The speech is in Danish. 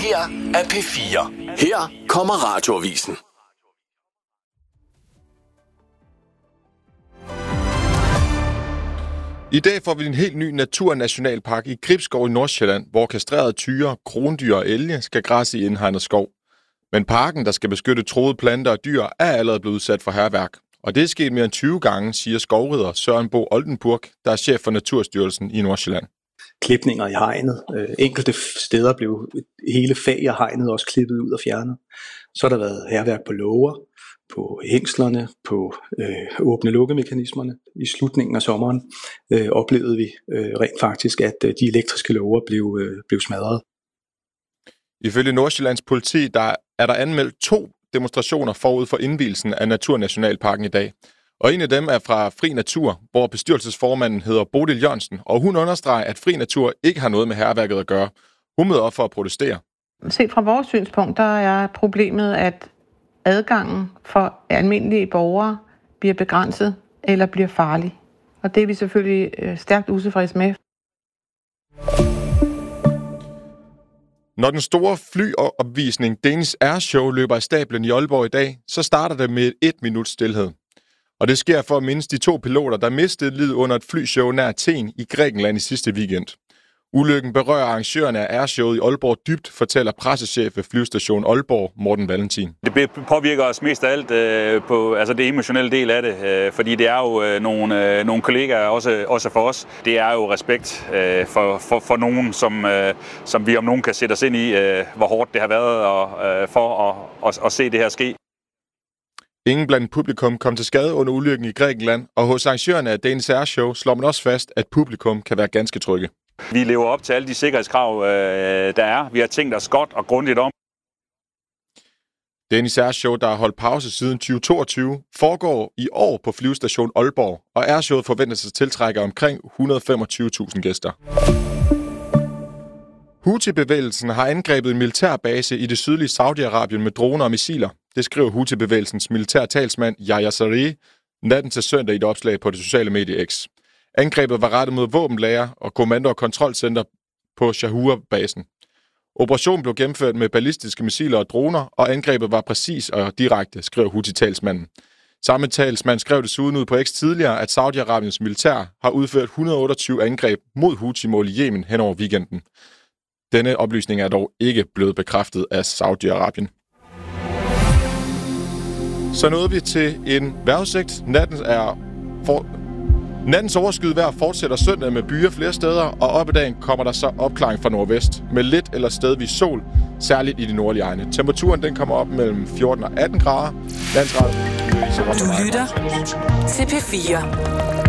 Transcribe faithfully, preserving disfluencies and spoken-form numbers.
her er P fire. Her kommer Radioavisen. I dag får vi en helt ny naturnationalpark i Gribskov i Nordsjælland, hvor kastrerede tyre, krondyr og elge skal græsse i indhegnet skov. Men parken, der skal beskytte truede planter og dyr, er allerede blevet udsat for hærværk. Og det er sket mere end tyve gange, siger skovrider Søren Bo Oldenburg, der er chef for Naturstyrelsen i Nordsjælland. Klipninger i hegnet. Enkelte steder blev hele fag af hegnet også klippet ud og fjernet. Så har der været hærværk på låger, på hængslerne, på øh, åbne-lukke-mekanismerne. I slutningen af sommeren øh, oplevede vi øh, rent faktisk, at øh, de elektriske låger blev, øh, blev smadret. Ifølge Nordsjællands politi der er der anmeldt to demonstrationer forud for indvielsen af Naturnationalparken i dag. Og en af dem er fra Fri Natur, hvor bestyrelsesformanden hedder Bodil Jørgensen, og hun understreger, at Fri Natur ikke har noget med hærværket at gøre. Hun møder op for at protestere. Set fra vores synspunkt, der er problemet, at adgangen for almindelige borgere bliver begrænset eller bliver farlig. Og det er vi selvfølgelig stærkt utilfredse med. Når den store flyopvisning Danish Air Show løber af stablen i Aalborg i dag, så starter det med et minut stilhed. Og det sker for at mindes de to piloter, der mistede livet under et flyshow nær Athen i Grækenland i sidste weekend. Ulykken berører arrangørerne af Airshowet i Aalborg dybt, fortæller pressechef ved flyvestation Aalborg, Morten Valentin. Det påvirker os mest af alt øh, på altså det emotionelle del af det, øh, fordi det er jo øh, nogle, øh, nogle kollegaer, også, også for os. Det er jo respekt øh, for, for, for nogen, som, øh, som vi om nogen kan sætte os ind i, øh, hvor hårdt det har været og, øh, for at, at, at se det her ske. Ingen blandt publikum kom til skade under ulykken i Grækenland, og hos arrangørerne af Danish Air Show slår man også fast, at publikum kan være ganske trygge. Vi lever op til alle de sikkerhedskrav, der er. Vi har tænkt os godt og grundigt om. Danish Air Show, der har holdt pause siden tyve toogtyve, foregår i år på flyvestation Aalborg, og Airshowet forventes at tiltrække omkring et hundrede og femogtyve tusind gæster. Houthi-bevægelsen har angrebet en militærbase i det sydlige Saudi-Arabien med droner og missiler. Det skriver Houthi-bevægelsens militære talsmand Yahya Saree natten til søndag i et opslag på det sociale medie X. Angrebet var rettet mod våbenlager og kommando- og kontrolcenter på Shahua-basen. Operationen blev gennemført med ballistiske missiler og droner, og angrebet var præcis og direkte, skrev Houthi-talsmanden. Samme talsmand skrev desuden ud på X tidligere, at Saudi-Arabiens militær har udført et hundrede og otteogtyve angreb mod Houthi-mål i Yemen hen over weekenden. Denne oplysning er dog ikke blevet bekræftet af Saudi-Arabien. Så nåede vi til en vejrudsigt. Natten er for... Nattens overskyet vejr fortsætter søndag med byer flere steder, og op i dagen kommer der så opklaring fra nordvest med lidt eller stedvis sol, særligt i de nordlige egne. Temperaturen den kommer op mellem fjorten og atten grader. Landsret. Du lytter til P fire.